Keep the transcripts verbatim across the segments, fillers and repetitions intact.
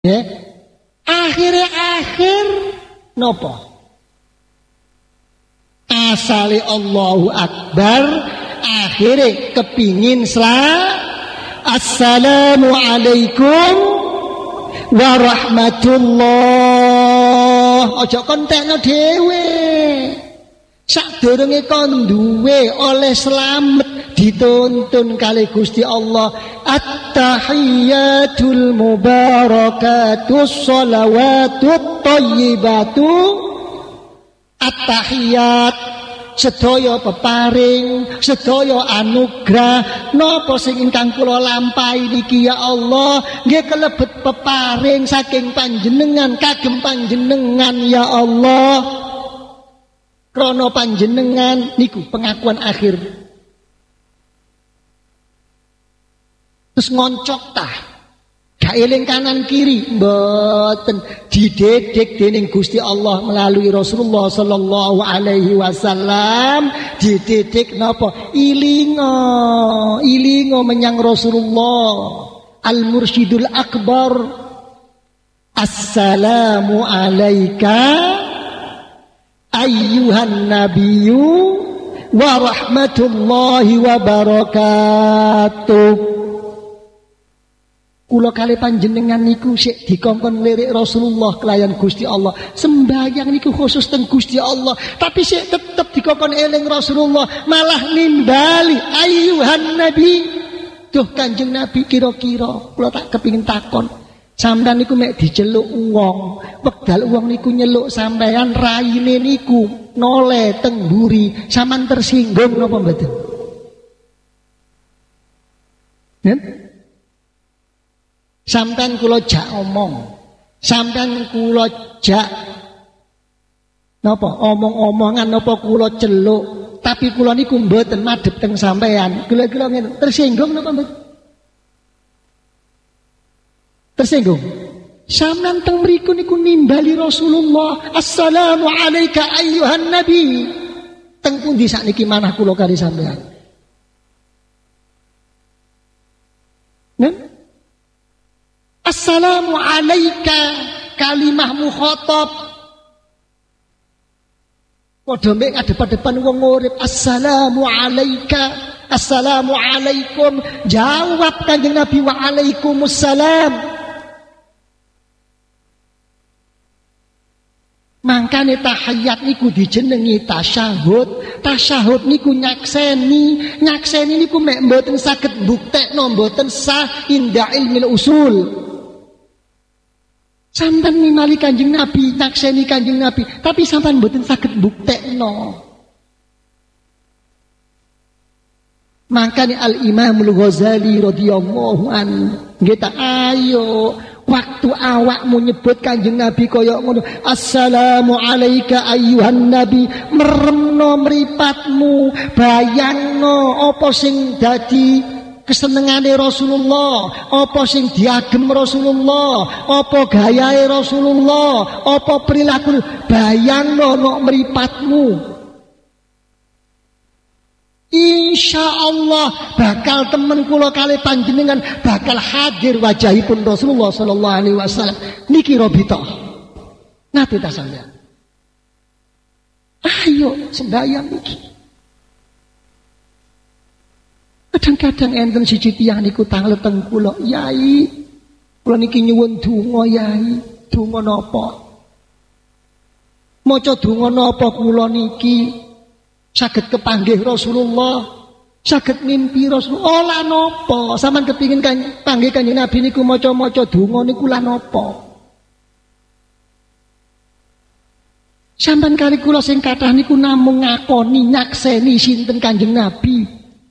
Ya. Akhirnya akhir nopo? Asale Allahu Akbar, akhirnya kepingin sela Assalamualaikum warahmatullah. Aja kontekno dhewe. Sadurunge kon duwe oleh slamet dituntun kali Gusti Allah. At-tahiyyatul mubarakatus sholawatut thayyibatu. At-tahiyyat sedaya peparing, sedaya anugrah napa sing ingkang kula lampahi niki ya Allah nggih kelebet peparing saking panjenengan kagem panjenengan ya Allah. Krana panjenengan niku pengakuan akhir. Terus ngoncok tah. Gak eling kanan kiri mboten, dididik dening Gusti Allah melalui Rasulullah sallallahu alaihi wasallam, dididik napa? Ilingo, ilingo menyang Rasulullah Al-Mursyidul Akbar. Assalamu alayka ayyuhan nabiyyu wa rahmatullahi wa barakatuh. Kula kali panjenengan niku sik dikongkon lirik Rasulullah kelayan Gusti Allah. Sembahyang niku khusus teng Gusti Allah, tapi sik tetep dikongkon eling Rasulullah, malah nimbali ayyuhan nabi. Duh Kanjeng Nabi, kira-kira kula tak kepingin takon. Sampeyan niku mek diceluk wong, wekdal wong niku nyeluk sampeyan raine niku noleh teng mburi, sampean tersinggung napa mboten? Nen? Sampeyan kula jak omong, sampeyan kula jak napa omong-omongan napa kula celuk, tapi kula niku mboten madhep teng sampeyan. Kula-kula ngene, tersinggung napa mboten? Tersinggung. Sampeyan teng mriku niku nimbali Rasulullah, assalamu alayka ayyuhan nabi. Teng pundi sakniki manah kula kali sampeyan? Nen? Assalamu alayka kalimah mukhatab. Padha mek ngadep-adepan wong urip, assalamu alayka, assalamu alaikum. Jawab Kanjeng Nabi, wa alaikumussalam. Mangkane tahiyat niku dijenengi tasyahud. Tasyahud niku nyakseni, nyakseni niku mek mboten saged mbuktekno mboten sah inda ilmil usul. Sampeyan ningali Kanjeng Nabi, nyakseni Kanjeng Nabi, tapi sampeyan mboten saged mbuktekno. Makane Al-Imamul Ghazali radhiyallahu anhu nggih ayo waktu awakmu nyebut Kanjeng Nabi kaya ngono, assalamu alayka ayyuhan nabi, meremno mripatmu, bayangno apa sing dadi kesenengane Rasulullah, apa sing diagem Rasulullah, apa gayahe Rasulullah, apa perilaku, bayangno nok mripatmu. Insya Allah bakal temen kula kali panjenengan bakal hadir wajahipun Rasulullah sallallahu alaihi wasallam. Niki robito. Nate ta sampeyan? Ayo sembahyang niki. Kadang-kadang enten siji tiyang niku tanglet teng kula, Yai. Kula niki nyuwun donga, Yai. Donga napa? Maca donga napa kula niki? Saged kepanggih Rasulullah, saged mimpi Rasulullah. Oh lah napa? Sampeyan kepingin kan panggih Kanjeng Nabi niku maca-maca donga niku lah napa? Sampeyan kali kula sing kathah niku namung ngakoni nyakseni sinten Kanjeng Nabi.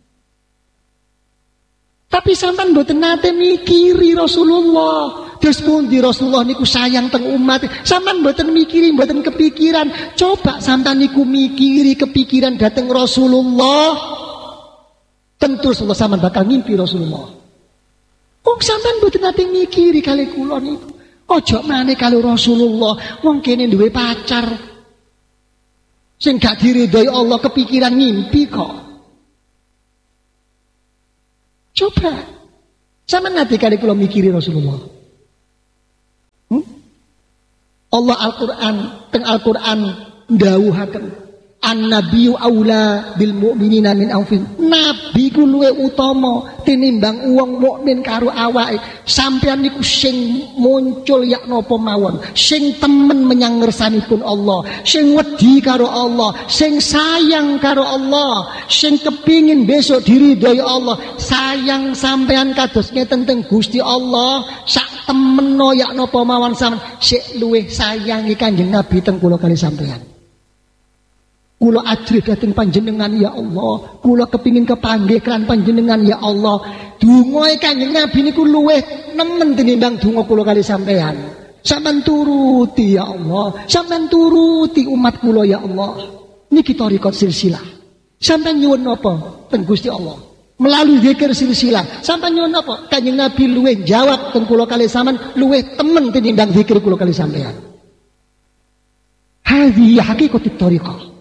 Tapi sampeyan mboten nate mikiri Rasulullah. Terus pundi Rasulullah niku sayang teng umat. Sampeyan mboten mikiri, mboten kepikiran. Coba sampeyan niku mikiri kepikiran dateng Rasulullah. Tentu Rasulullah sampeyan bakal ngimpi Rasulullah. Wong sampeyan mboten nate mikiri kali kula niku. Ojo maneh kali Rasulullah. Wong kene duwe pacar. Sing gak diridhoi Allah kepikiran ngimpi kok. Coba. Sampeyan nate kali kula mikiri Rasulullah. Allah Al-Qur'an teng Al-Qur'an ndawuhaken an-nabiyyu aula bil mu'minina min anfusihim. Nabi ku luwih utama tinimbang wong mukmin karo awake. Sampeyan niku sing muncul yak napa mawon, sing temen menyang ngersanipun Allah, sing wedi karo Allah, sing sayang karo Allah, sing kepingin besok diridhoi Allah. Sayang sampeyan kados ngeten teng Gusti Allah, sak temeno yak napa mawon sampeyan sik luwih sayangi Kanjeng Nabi teng kula kali sampeyan. Kula ajrih dhateng panjenengan ya Allah, kula kepingin kepanggih kan panjenengan ya Allah. Dongae Kanjeng Nabi niku luwih nemen tinimbang donga kula kali sampean. Sampeyan turuti ya Allah, sampeyan turuti umat kula ya Allah. Niki thariqat silsilah. Sampeyan nyuwun napa teng Gusti Allah? Melalui zikir silsilah. Sampeyan nyuwun napa? Kanjeng Nabi luwih jawab teng kula kali sampean, luwih temen tinimbang zikir kula kali sampean. Hadhihi haqiqatut thariqah.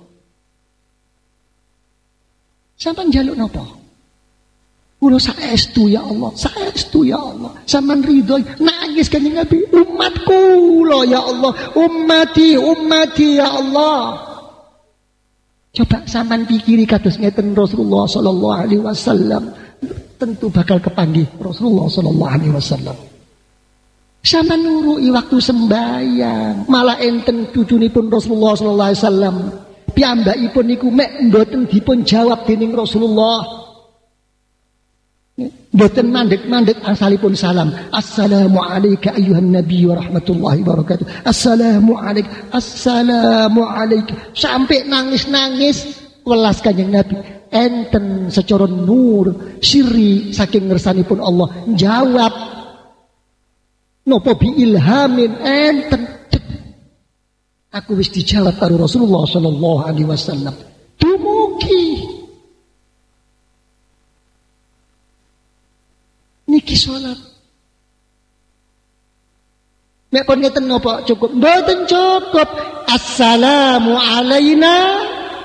Sampeyan njaluk napa? Kula saestu ya Allah, saestu ya Allah. Sampeyan ridho nangis Kanjeng Nabi, umatku kula ya Allah, ummati ummati ya Allah. Coba sampeyan pikiri kados ngeten Rasulullah sallallahu alaihi wasallam, tentu bakal kepanggih Rasulullah sallallahu alaihi wasallam. Sampeyan nuruki waktu sembahyang, malah enten cucunipun Rasulullah sallallahu alaihi wasallam. Piyambakipun niku mek mboten dipun jawab dening Rasulullah. Mboten mandek-mandek asalipun salam. Assalamu alayka ayyuhan nabiy wa rahmatullahi wa barakatuh. Assalamu alayka, assalamu alayka. Sampai nangis-nangis welas Kanjeng Nabi. Enten secara nur sirri saking ngersanipun Allah jawab. Napa bi ilhamin enten aku wis dijawab karo Rasulullah sallallahu alaihi wasallam. Dumugi niki salat. Nek pun ngeten napa cukup? Mboten cukup. Assalamu alaina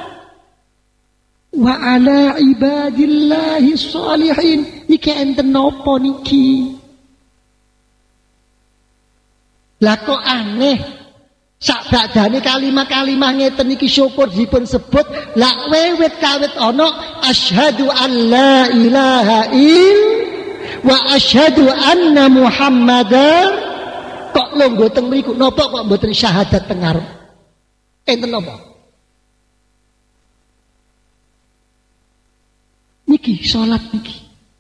wa ala ibadillahi sholihin. Niki enten napa niki? Lah kok aneh? Sak badane kalimah-kalimah ngeten iki syukur dipun sebut la wewet kawit ana asyhadu an la ilaha il wa asyhadu anna muhammadar. Kok longgo teng mriku napa kok mboten syahadat teng ngarep? Enten napa? Niki salat niki.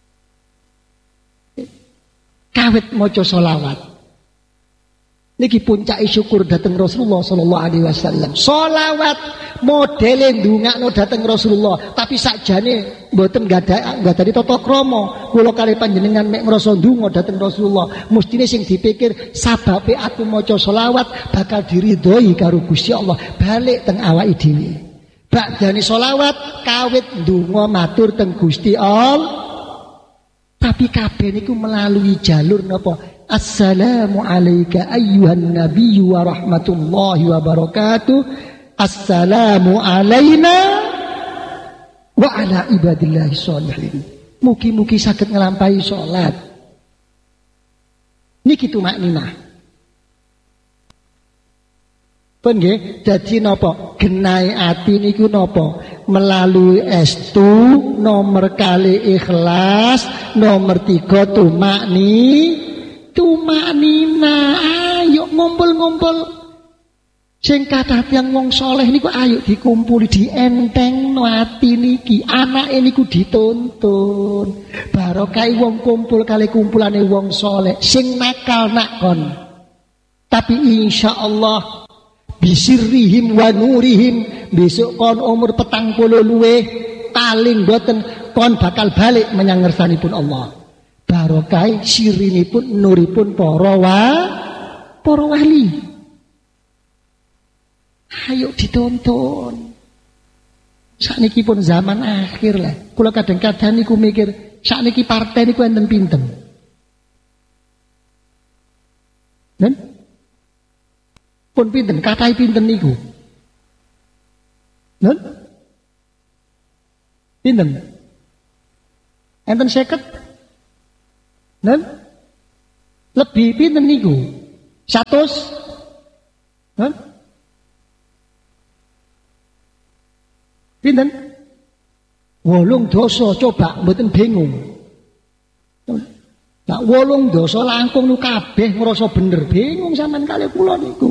Kawit maca selawat. Niki puncake syukur dateng Rasulullah sallallahu alaihi wasallam. Sholawat modele ndongakno dateng Rasulullah, tapi sakjane mboten gadah gadani tata krama. Kula kali panjenengan mek ngrasa ndonga dateng Rasulullah, mestine sing dipikir sababe aku maca sholawat bakal diridhoi karo Gusti Allah. Balik teng awake dhewe. Badane sholawat kawit ndonga matur teng Gusti Allah. Tapi kabeh niku melalui jalur napa? Assalamu alayka ayyuhan nabiyyu wa rahmatullahi wa barakatuh. Assalamu alayna wa ala ibadillahi sholihin. Mugi-mugi saged nglampahi salat. Niki tumakninah. Pun nggih dadi napa? Genahe ati niku napa? Melalui estu, nomor kali ikhlas, nomor tiga tumakni tumaknina. Ayo ngumpul-ngumpul. Sing kathah tiyang wong saleh niku ayo dikumpuli, dientengno ati niki. Anake niku dituntun. Barokah wong kumpul kali kumpulane wong saleh. Sing nakal nakon. Tapi insyaallah bisirrihim wa nurihim besok kon umur petang puluh luweh paling boten kon bakal balik menyang ngersanipun Allah. Barokah sirinipun nuripun para wa para wali. Ayo dituntun. Sakniki pun zaman akhir lah. Kula kadang-kadang niku mikir sakniki partai niku enten pinten. Nen? Pun pinten, katai pinten niku. Nen? Pinten? Enten seket? Nen? Lebih pinten niku? Satus? Hah? Pinten? Wolung dosa coba mboten bingung. Nah, wolung dosa langkung nu kabeh ngrasa bener, bingung sampean kalih kula niku.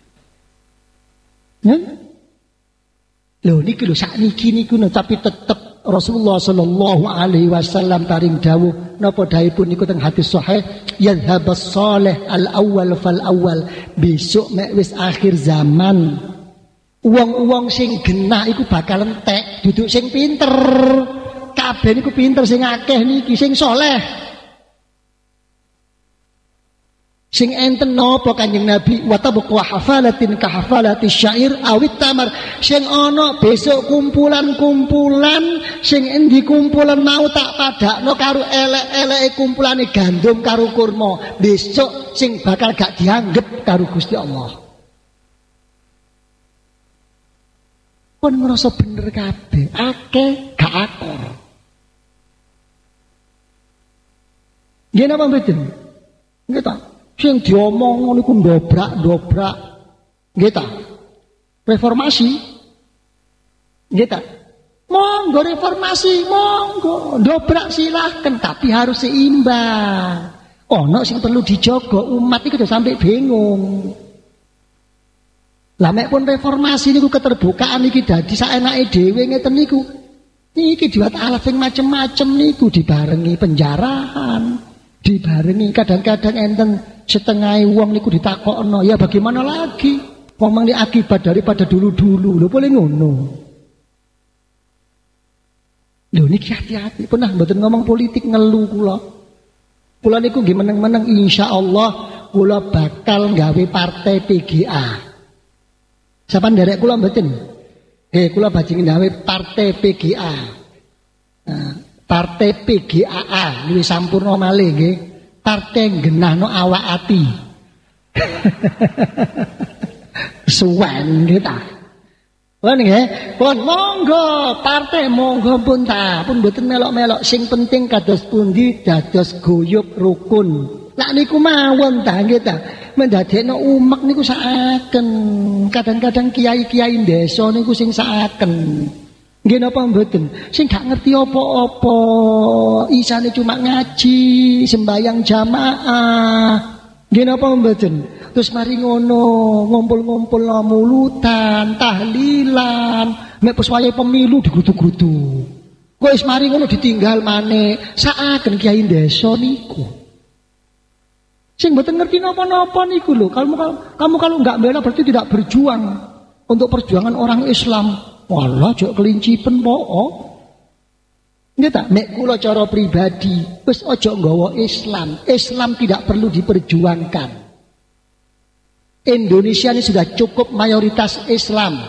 Ya? Lho niki lho sakniki niku tapi tetep Rasulullah sallallahu alaihi wasallam paring dawuh napa dawuhipun niku teng hadis sahih yadhhabas salih al awwal fal awwal, besok mek wis akhir zaman wong-wong sing genah iku bakal entek, duduk sing pinter. Kabeh niku pinter sing akeh niki sing saleh. Sing enten napa Kanjeng Nabi wa tabqa hafalatin ka hafalati syair awit tamar, sing ana besok kumpulan-kumpulan sing endi kumpulan mau tak padakno karo elek-eleke kumpulane gandum karo kurma, besok sing bakal gak dianggep karo Gusti Allah. Pun ngrasa bener kabeh, akeh gak akor. Nggih napa mboten? Nggih ta? Sing diomong niku ndobrak-ndobrak. Nggih ta? Reformasi. Nggih ta? Monggo reformasi, monggo ndobrak silahkan, tapi harus seimbang. Ono sing perlu dijaga, umat iki udah sampai bingung. Lah mek pun reformasi niku keterbukaan iki dadi saenake dhewe ngeten niku. Niki diwat alat sing macem-macem niku dibarengi penjarahan, dibarengi kadang-kadang enten setengah wong niku ditakokno, ya bagaimana lagi? Wong ini akibat daripada dulu-dulu, lho boleh ngono. Lho niki hati-hati, pernah mboten ngomong politik ngeluh kula. Kula niku nggih meneng-meneng insyaallah kula bakal gawe partai P G A. Sapa nderek kula mboten? Eh kula bajing gawe partai P G A. Nah, partai P G A A luwih sampurna malih nggih. Partai genahno awak ati. Suwen kita. Pun nggih, pun monggo partai monggo pun ta, pun mboten melok-melok, sing penting kados pundi dados guyub rukun. Lah niku mawon ta nggih ta. Mendadekno umek niku saaken. Kadang-kadang kiai-kiai desa niku sing saaken. Nggih napa mboten? Sing gak ngerti apa-apa, isane cuma ngaji, sembayang jamaah. Nggih napa mboten? Terus mari ngono, ngumpul-ngumpul mulutan, tahlilan, mek pas wayahe pemilu digrutu-grutu. Kok wis mari ngono ditinggal maneh, saaken kiai desa niku. Sing mboten ngerti napa-napa niku lho. Kamu kamu kalau enggak bela berarti tidak berjuang untuk perjuangan orang Islam. Walah jok kelincipen poko. Nggih ta, mek kula cara pribadi wis aja nggawa Islam. Islam tidak perlu diperjuangkan. Indonesia ini sudah cukup mayoritas Islam.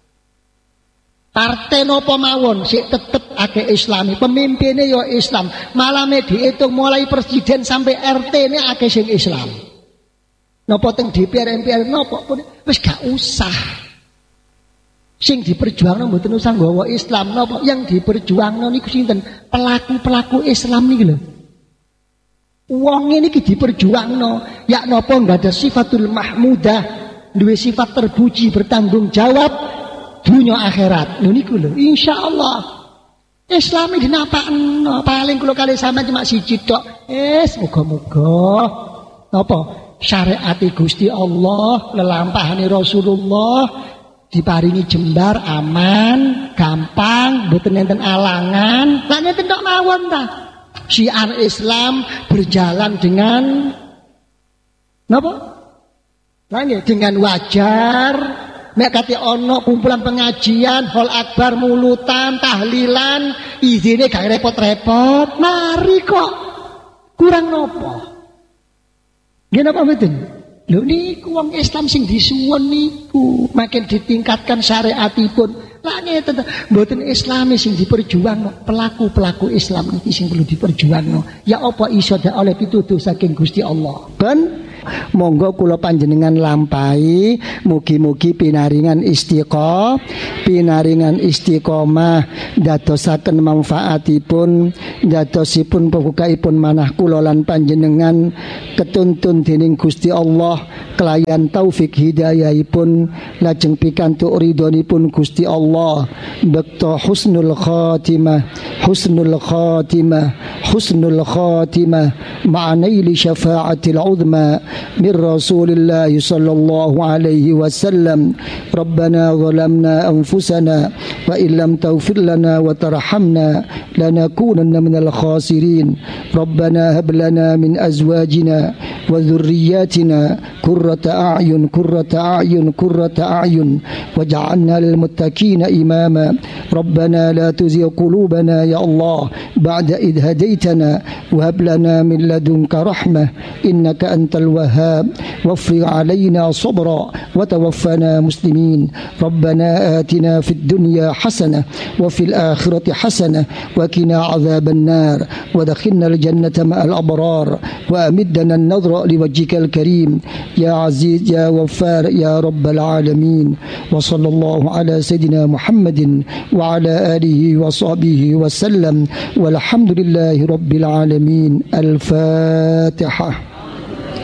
Partai napa mawon sik tetep akeh Islami, pemimpinnya ya Islam. Malah me dihitung mulai presiden sampai R T ini akeh sing Islam. Napa teng D P R M P R napa pun wis gak usah. Sing diperjuangno mboten usah nggawa Islam napa, yang diperjuangno niku sinten? Pelaku-pelaku Islam niki lho. Wong niki diperjuangno, ya napa enggak ada sifatul mahmudah, duwe sifat terpuji, bertanggung jawab dunia akhirat. Lho niku lho, insyaallah Islam iki napakno, paling kula kali sama cuma siji tok. Es muga-muga napa syariat Gusti Allah, lelampahane Rasulullah diparingi jembar aman, gampang, mboten enten alangan. Lah ngeten tok mawon ta. Syiar Islam berjalan dengan napa? Lah nggih dengan wajar. Nek kate ana kumpulan pengajian, hol akbar, mulutan, tahlilan, izine gak repot-repot, mari kok. Kurang napa? Nggih napa mboten? Lho niku wong Islam sing disuwun niku makin ditingkatkan syariatipun. Lah ngeten mboten Islami sing diperjuangno, pelaku-pelaku Islam iki sing perlu diperjuangno. Ya apa iso dak oleh pituduh saking Gusti Allah. Ben Monggo kula panjenengan lampahi, mugi-mugi pinaringan istiqomah, pinaringan istiqomah dadosaken manfaatipun, dadosipun pembukaipun manah kula lan panjenengan ketuntun dening Gusti Allah kelayan taufik hidayahipun lajeng pikantuk ridhonipun Gusti Allah bekto husnul khatimah husnul khatimah husnul khatimah ma'anaili syafa'atil uzma min Rasulillah sallallahu alaihi wasallam. Rabbana zalamna anfusana wa illam taghfir lana wa tarhamna lanakunanna minal khasirin. Rabbana hab lana min azwajina wa dhurriyyatina qurrata a'yun qurrata a'yun qurrata a'yun waj'alna lil muttaqina imama. Rabbana la tuzigh qulubana ya Allah ba'da idh hadaitana wa hab lana min ladunka rahmah innaka antal wahhab wafrig 'alaina sabra wa tawaffana muslimin. Rabbana atina fid dunya hasanah wa fil akhirati hasanah wa qina 'adzaban nar wa adkhilna al jannata ma'al abrar wa amiddana an-nadhra liwajhikal karim ya aziz ya waffar ya rabbal alamin. Wa sallallahu ala sayidina Muhammadin wa ala alihi wa sahbihi wa sallam walhamdulillahi rabbil alamin. Al-Fatihah.